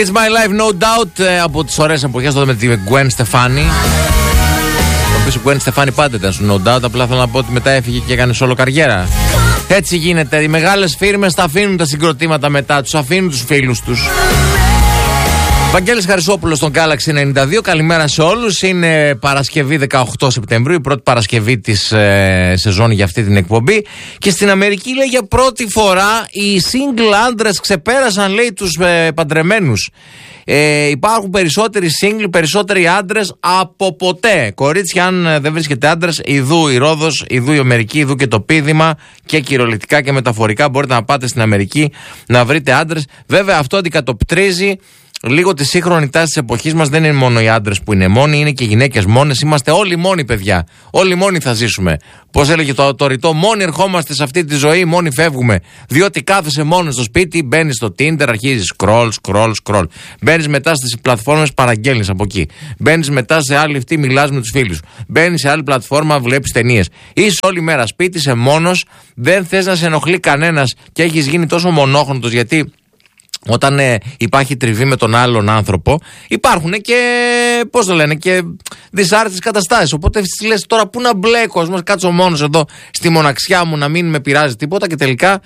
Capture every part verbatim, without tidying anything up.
It's my life, no doubt. Από τις ωραίες εποχές τότε με τη Gwen Stefani. Το οποίο Gwen Stefani πάντα ήταν στο no doubt. Απλά θέλω να πω ότι μετά έφυγε και έκανε solo καριέρα. Έτσι γίνεται. Οι μεγάλες φίρμες τα αφήνουν τα συγκροτήματα μετά τους, αφήνουν τους φίλους τους. Βαγγέλης Χαρισόπουλος στον Galaxy ενενήντα δύο. Καλημέρα σε όλους. Είναι Παρασκευή δεκαοκτώ Σεπτεμβρίου, η πρώτη Παρασκευή της ε, σεζόν για αυτή την εκπομπή. Και στην Αμερική, λέει, για πρώτη φορά οι single άντρες ξεπέρασαν, λέει, τους ε, παντρεμένους. Ε, υπάρχουν περισσότεροι single, περισσότεροι άντρες από ποτέ. Κορίτσια, αν δεν βρίσκεται άντρες, ιδού η Ρόδος, ιδού η Αμερική, ιδού και το πείδημα, και κυριολεκτικά και μεταφορικά. Μπορείτε να πάτε στην Αμερική να βρείτε άντρες. Βέβαια, αυτό αντικατοπτρίζει λίγο τη σύγχρονη τάση της εποχής μας. Δεν είναι μόνο οι άντρες που είναι μόνοι, είναι και οι γυναίκες μόνες. Είμαστε όλοι μόνοι, παιδιά. Όλοι μόνοι θα ζήσουμε. Πώς έλεγε το, το ρητό, μόνοι ερχόμαστε σε αυτή τη ζωή, μόνοι φεύγουμε. Διότι κάθεσαι μόνο στο σπίτι, μπαίνεις στο Tinder, αρχίζεις scroll, scroll, scroll. Μπαίνεις μετά στις πλατφόρμες, παραγγέλνεις από εκεί. Μπαίνεις μετά σε άλλη αυτή, μιλάς με τους φίλους. Μπαίνεις σε άλλη πλατφόρμα, βλέπεις ταινίες. Είσαι όλη μέρα σπίτι, είσαι μόνος, δεν θες να σε ενοχλεί κανένας και έχεις γίνει τόσο μονόχρονος, γιατί όταν ε, υπάρχει τριβή με τον άλλον άνθρωπο, υπάρχουν και, πώς το λένε, και δυσάρεστες καταστάσεις. Οπότε λες, τώρα πού να μπλέκω, ας κάτσω μόνος εδώ στη μοναξιά μου, να μην με πειράζει τίποτα, και τελικά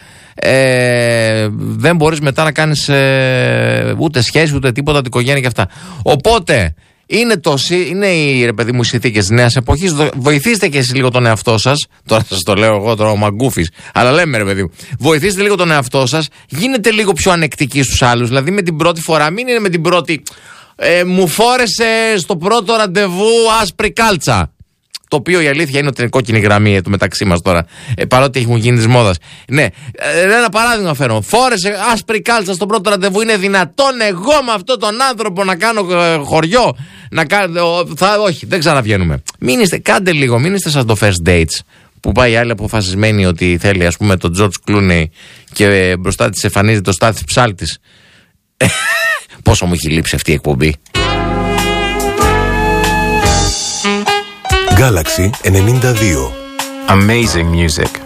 ε, δεν μπορείς μετά να κάνεις ε, ούτε σχέση ούτε τίποτα, την οικογένεια και αυτά. Οπότε είναι, το, είναι οι, ρε παιδί μου, οι συνθήκες της νέας εποχής. Βοηθήστε και εσείς λίγο τον εαυτό σας. Τώρα σας το λέω εγώ, τώρα ο Μαγκούφης. Αλλά λέμε, ρε παιδί μου, βοηθήστε λίγο τον εαυτό σας. Γίνετε λίγο πιο ανεκτικοί στους άλλους. Δηλαδή με την πρώτη φορά, μην είναι με την πρώτη. Ε, μου φόρεσε στο πρώτο ραντεβού άσπρη κάλτσα. Το οποίο η αλήθεια είναι ότι είναι κόκκινη γραμμή του μεταξύ μας τώρα. Ε, παρότι έχουν γίνει της μόδας. Ναι, ε, ένα παράδειγμα φέρω. Φόρεσε άσπρη κάλτσα στο πρώτο ραντεβού. Είναι δυνατόν εγώ με αυτόν τον άνθρωπο να κάνω ε, χωριό? Να κάνω. Θα, όχι, δεν ξαναβγαίνουμε. Μην είστε, κάντε λίγο, μην είστε σαν το first dates. Που πάει η άλλη αποφασισμένη ότι θέλει, ας πούμε, τον George Clooney και ε, μπροστά της εμφανίζεται το Στάθης Ψάλτης. Πόσο μου έχει λείψει αυτή η εκπομπή. Galaxy ενενήντα δύο. Amazing music.